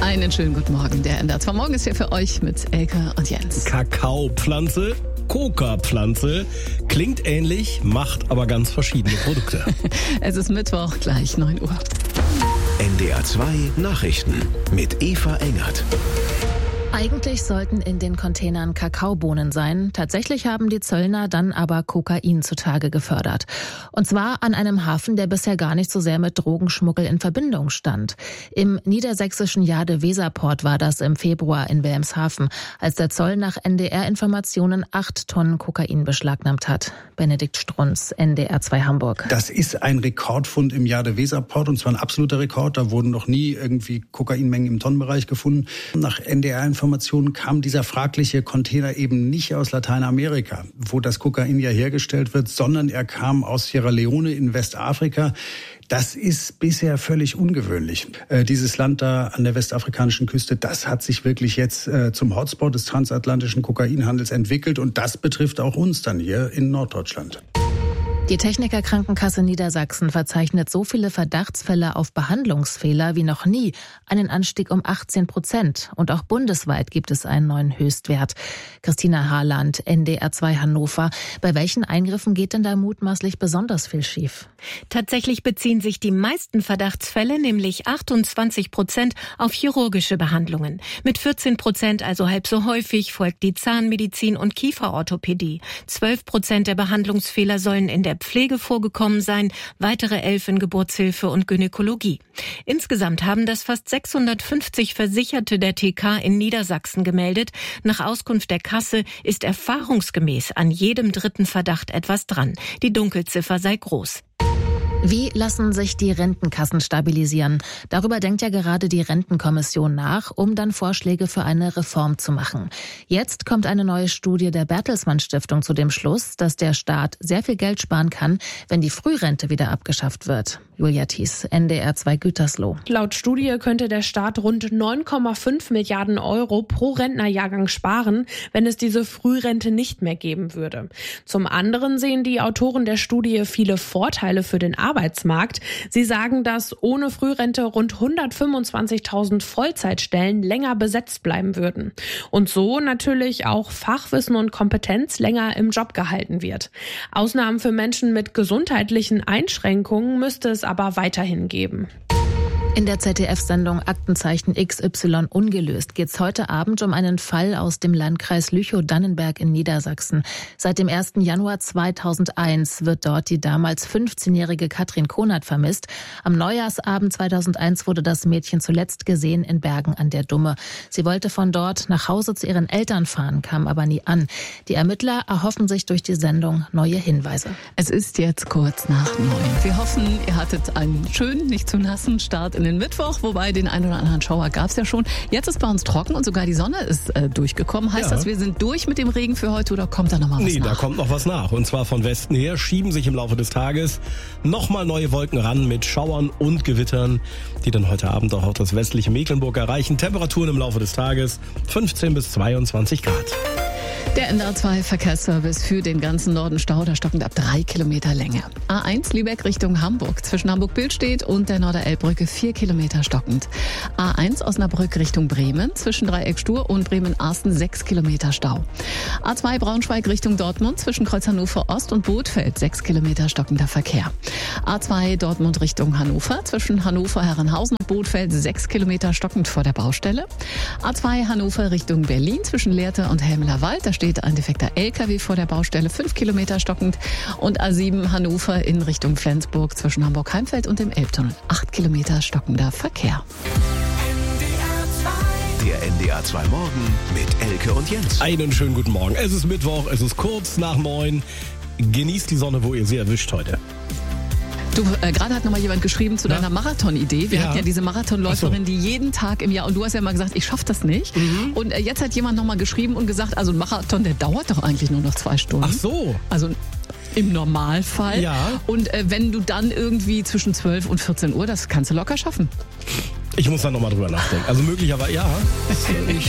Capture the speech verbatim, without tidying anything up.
Einen schönen guten Morgen. Der N D R zwei Morgen ist hier für euch mit Elke und Jens. Kakaopflanze, Coca-Pflanze, klingt ähnlich, macht aber ganz verschiedene Produkte. Es ist Mittwoch, gleich neun Uhr. N D R zwei Nachrichten mit Eva Engert. Eigentlich sollten in den Containern Kakaobohnen sein. Tatsächlich haben die Zöllner dann aber Kokain zutage gefördert. Und zwar an einem Hafen, der bisher gar nicht so sehr mit Drogenschmuggel in Verbindung stand. Im niedersächsischen Jade-Weser-Port war das im Februar in Wilhelmshaven, als der Zoll nach N D R-Informationen acht Tonnen Kokain beschlagnahmt hat. Benedikt Strunz, N D R zwei Hamburg. Das ist ein Rekordfund im Jade-Weser-Port, und zwar ein absoluter Rekord. Da wurden noch nie irgendwie Kokainmengen im Tonnenbereich gefunden. Nach N D R-Informationen kam dieser fragliche Container eben nicht aus Lateinamerika, wo das Kokain ja hergestellt wird, sondern er kam aus Sierra Leone in Westafrika. Das ist bisher völlig ungewöhnlich. Äh, dieses Land da an der westafrikanischen Küste, das hat sich wirklich jetzt äh, zum Hotspot des transatlantischen Kokainhandels entwickelt, und das betrifft auch uns dann hier in Norddeutschland. Die Techniker-Krankenkasse Niedersachsen verzeichnet so viele Verdachtsfälle auf Behandlungsfehler wie noch nie, einen Anstieg um achtzehn Prozent. Und auch bundesweit gibt es einen neuen Höchstwert. Christina Harland, N D R zwei Hannover. Bei welchen Eingriffen geht denn da mutmaßlich besonders viel schief? Tatsächlich beziehen sich die meisten Verdachtsfälle, nämlich achtundzwanzig Prozent, auf chirurgische Behandlungen. Mit vierzehn Prozent, also halb so häufig, folgt die Zahnmedizin und Kieferorthopädie. zwölf Prozent der Behandlungsfehler sollen in der Pflege vorgekommen sein, weitere elf in Geburtshilfe und Gynäkologie. Insgesamt haben das fast sechshundertfünfzig Versicherte der T K in Niedersachsen gemeldet. Nach Auskunft der Kasse ist erfahrungsgemäß an jedem dritten Verdacht etwas dran. Die Dunkelziffer sei groß. Wie lassen sich die Rentenkassen stabilisieren? Darüber denkt ja gerade die Rentenkommission nach, um dann Vorschläge für eine Reform zu machen. Jetzt kommt eine neue Studie der Bertelsmann Stiftung zu dem Schluss, dass der Staat sehr viel Geld sparen kann, wenn die Frührente wieder abgeschafft wird. Julia Thies, N D R zwei Gütersloh. Laut Studie könnte der Staat rund neun Komma fünf Milliarden Euro pro Rentnerjahrgang sparen, wenn es diese Frührente nicht mehr geben würde. Zum anderen sehen die Autoren der Studie viele Vorteile für den Arbeitsmarkt. Sie sagen, dass ohne Frührente rund hundertfünfundzwanzigtausend Vollzeitstellen länger besetzt bleiben würden. Und so natürlich auch Fachwissen und Kompetenz länger im Job gehalten wird. Ausnahmen für Menschen mit gesundheitlichen Einschränkungen müsste es aber weiterhin geben. In der Z D F-Sendung Aktenzeichen X Y ungelöst geht es heute Abend um einen Fall aus dem Landkreis Lüchow-Dannenberg in Niedersachsen. Seit dem ersten Januar zweitausendeins wird dort die damals fünfzehnjährige Katrin Konert vermisst. Am Neujahrsabend zweitausendeins wurde das Mädchen zuletzt gesehen in Bergen an der Dumme. Sie wollte von dort nach Hause zu ihren Eltern fahren, kam aber nie an. Die Ermittler erhoffen sich durch die Sendung neue Hinweise. Es ist jetzt kurz nach neun. Wir hoffen, ihr hattet einen schönen, nicht zu nassen Start in den Mittwoch, wobei den einen oder anderen Schauer gab es ja schon. Jetzt ist bei uns trocken und sogar die Sonne ist äh, durchgekommen. Heißt Ja. das, wir sind durch mit dem Regen für heute, oder kommt da noch mal was Nee, nach? da kommt noch was nach. Und zwar von Westen her schieben sich im Laufe des Tages nochmal neue Wolken ran mit Schauern und Gewittern, die dann heute Abend auch das westliche Mecklenburg erreichen. Temperaturen im Laufe des Tages fünfzehn bis zweiundzwanzig Grad. Der N D R zwei Verkehrsservice für den ganzen Norden Stau, da stockend ab drei Kilometer Länge. A eins Lübeck Richtung Hamburg, zwischen Hamburg-Billstedt und der Norderelbbrücke vier Kilometer stockend. A eins Osnabrück Richtung Bremen, zwischen Dreieck Stur und Bremen-Arsten sechs Kilometer Stau. A zwei Braunschweig Richtung Dortmund, zwischen Kreuz Hannover Ost und Bothfeld sechs Kilometer stockender Verkehr. A zwei Dortmund Richtung Hannover, zwischen Hannover Herrenhausen und Bothfeld sechs Kilometer stockend vor der Baustelle. A zwei Hannover Richtung Berlin, zwischen Lehrte und Helmeler-Wald, da steht ein defekter L K W vor der Baustelle, fünf Kilometer stockend. Und A sieben Hannover in Richtung Flensburg, zwischen Hamburg-Heimfeld und dem Elbtunnel, acht Kilometer stockender Verkehr. Der N D R zwei Morgen mit Elke und Jens. Einen schönen guten Morgen. Es ist Mittwoch, es ist kurz nach neun. Genießt die Sonne, wo ihr sie erwischt heute. Du, äh, gerade hat noch mal jemand geschrieben zu Na? deiner Marathon-Idee. Wir Ja. hatten ja diese Marathonläuferin, Ach so. die jeden Tag im Jahr, und du hast ja mal gesagt, ich schaffe das nicht. Mhm. Und äh, jetzt hat jemand noch mal geschrieben und gesagt, also ein Marathon, der dauert doch eigentlich nur noch zwei Stunden. Ach so. Also im Normalfall. Ja. Und äh, wenn du dann irgendwie zwischen zwölf und vierzehn Uhr, das kannst du locker schaffen. Ich muss da nochmal drüber nachdenken. Also möglicherweise, ja.